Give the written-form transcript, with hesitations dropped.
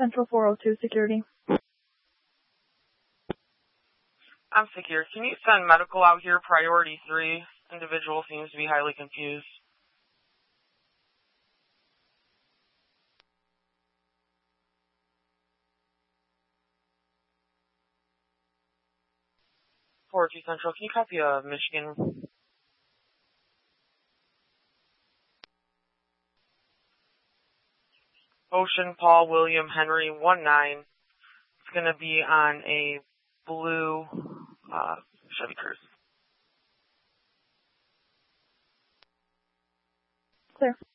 Central 402 Security. I'm secure. Can you send medical out here, priority 3? Individual seems to be highly confused. Two Central, can you copy Michigan? Ocean Paul William Henry 19. It's going to be on a blue Chevy Cruze. Clear.